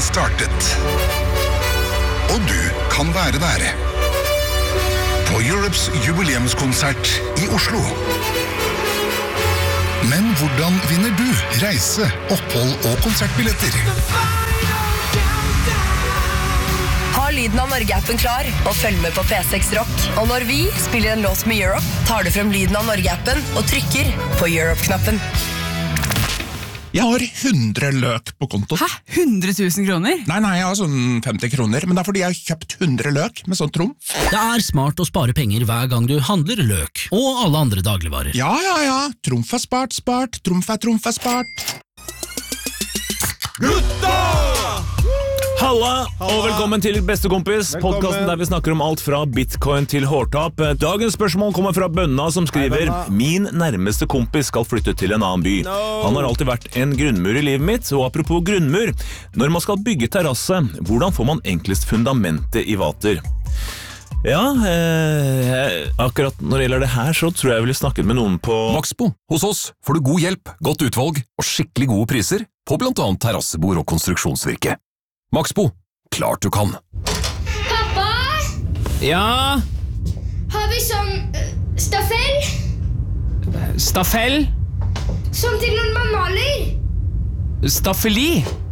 startet. Og du kan være der. På Europes jubileumskonsert i Oslo. Men hvordan vinner du reise, opphold og konsertbilletter? Ha Lyden av Norge-appen klar og følg med på P6 Rock. Og når vi spiller en låt med Europe, tar du frem Lyden av Norge-appen og trykker på Europe-knappen. Jeg har 100 løk på konto. Hæ? 100 000 kroner? Nei, jeg har sånn 50 kroner, men det er fordi jeg har kjøpt 100 løk med sånn trumf. Det er smart å spare penger hver gang du handler løk, og alle andre dagligvarer. Ja. Trumf er spart. Trumf er spart. Gutta! Halla, og velkommen til Bestekompis, podcasten der vi snakker om alt fra bitcoin til hårtap. Dagens spørsmål kommer fra Bønna som skriver: Min nærmeste kompis skal flytte til en annen by. Han har alltid vært en grunnmur i livet mitt, og apropos grunnmur, når man skal bygge terrasse, hvordan får man enklest fundamentet i vater? Ja, akkurat når det gjelder det her, så tror jeg ville snakket med noen på Maxbo. Hos oss får du god hjelp, godt utvalg og skikkelig gode priser på blant annet terrassebord og konstruksjonsvirke. Maxbo, klart du kan. Pappa? Ja? Har vi sånn stafell? Stafell? Sånn til når man maler? Staffeli?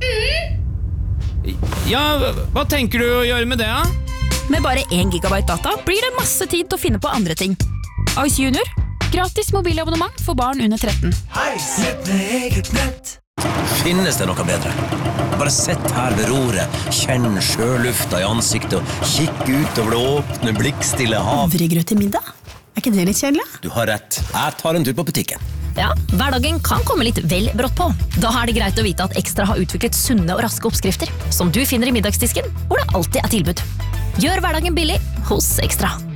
Ja, hva tenker du å gjøre med det, da? Med bare 1 gigabyte data blir det masse tid til å finne på andre ting. Ice Junior, gratis mobilabonnement for barn under 13. Hei, sett med eget nett. Finnes det noe bedre? Bare sett her ved roret, kjenn sjølufta i ansiktet og kikk ut over det åpne, blikkstille hav. Havregrøt til middag? Er ikke det litt kjedelig? Du har rett. Jeg tar en tur på butikken. Ja, hverdagen kan komme litt vel brått på. Da er det greit å vite at Ekstra har utviklet sunne og raske oppskrifter, som du finner i middagsdisken, hvor det alltid er tilbud. Gjør hverdagen billig hos Ekstra.